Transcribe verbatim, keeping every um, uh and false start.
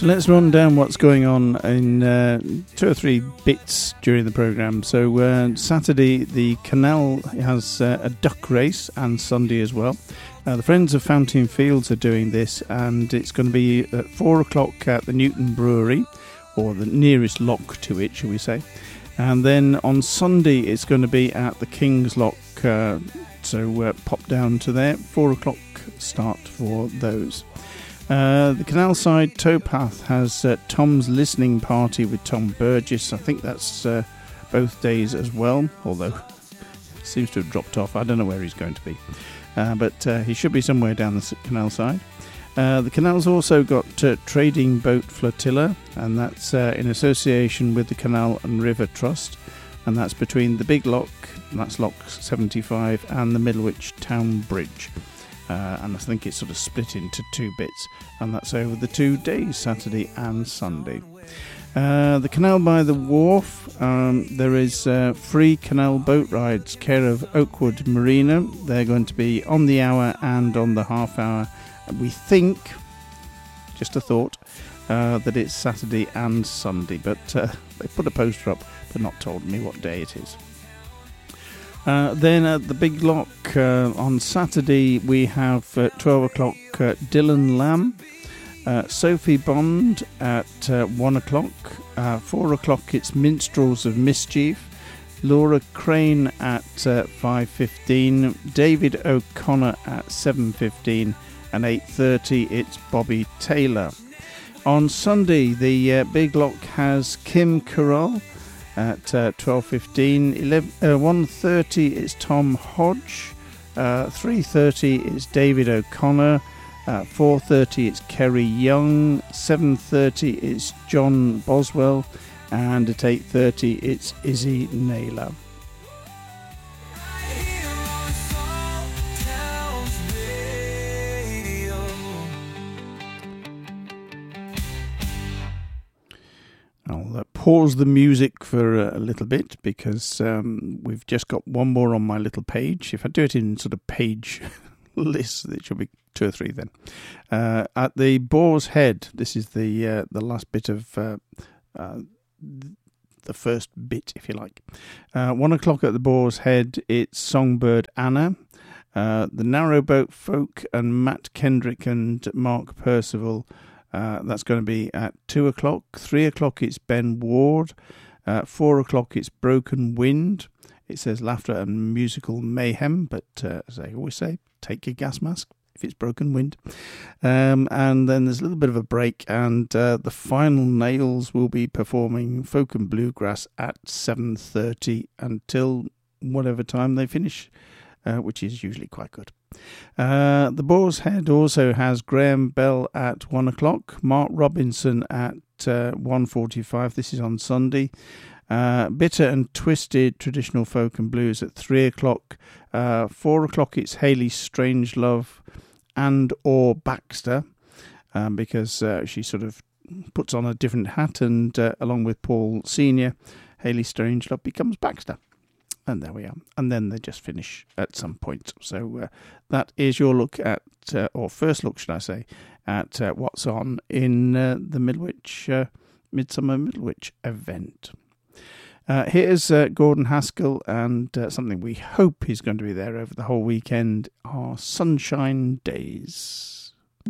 So let's run down what's going on in uh, two or three bits during the programme. So uh, Saturday, the Canal has uh, a duck race, and Sunday as well. Uh, the Friends of Fountain Fields are doing this, and it's going to be at four o'clock at the Newton Brewery, or the nearest lock to it, shall we say. And then on Sunday, it's going to be at the King's Lock, uh, so uh, pop down to there, four o'clock start for those. Uh, the Canal Side Towpath has uh, Tom's Listening Party with Tom Burgess. I think that's uh, both days as well, although it seems to have dropped off. I don't know where he's going to be, uh, but uh, he should be somewhere down the Canal Side. Uh, the Canal's also got uh, Trading Boat Flotilla, and that's uh, in association with the Canal and River Trust, and that's between the Big Lock, that's Lock seventy-five, and the Middlewich Town Bridge. Uh, and I think it's sort of split into two bits, and that's over the two days, Saturday and Sunday. Uh, the Canal by the Wharf, um, there is uh, free canal boat rides, care of Oakwood Marina. They're going to be on the hour and on the half hour. We think, just a thought, uh, that it's Saturday and Sunday, but uh, they put a poster up but not told me what day it is. Uh, then at the Big Lock uh, on Saturday we have at twelve o'clock uh, Dylan Lamb, uh, Sophie Bond at uh, one o'clock, uh, four o'clock it's Minstrels of Mischief, Laura Crane at uh, five fifteen, David O'Connor at seven fifteen, and eight thirty it's Bobby Taylor. On Sunday the uh, Big Lock has Kim Carroll at uh, twelve fifteen, eleven, uh, one thirty is Tom Hodge, uh, three thirty is David O'Connor, uh, four thirty it's Kerry Young, seven thirty is John Boswell, and at eight thirty it's Izzy Naylor. I'll uh, pause the music for a, a little bit because um, we've just got one more on my little page. If I do it in sort of page lists, it should be two or three then. Uh, at the Boar's Head, this is the uh, the last bit of uh, uh, the first bit, if you like. Uh, one o'clock at the Boar's Head, it's Songbird Anna. Uh, the Narrowboat Folk and Matt Kendrick and Mark Percival. Uh, that's going to be at two o'clock. Three o'clock it's Ben Ward. Uh, four o'clock it's Broken Wind. It says Laughter and Musical Mayhem, but uh, as I always say, take your gas mask if it's Broken Wind. Um, and then there's a little bit of a break, and uh, the Final Nails will be performing folk and bluegrass at seven thirty until whatever time they finish, uh, which is usually quite good. Uh, the Boar's Head also has Graham Bell at one o'clock, Mark Robinson at uh, one forty-five. This is on Sunday. Uh, Bitter and Twisted Traditional Folk and Blues at three o'clock. Uh, four o'clock it's Hayley Strangelove and or Baxter, um, because uh, she sort of puts on a different hat, and uh, along with Paul Senior, Hayley Strangelove becomes Baxter. And there we are. And then they just finish at some point. So uh, that is your look at, uh, or first look, should I say, at uh, what's on in uh, the Middlewich, uh, Midsummer Middlewich event. Uh, here's uh, Gordon Haskell, and uh, something we hope is going to be there over the whole weekend are Sunshine Days.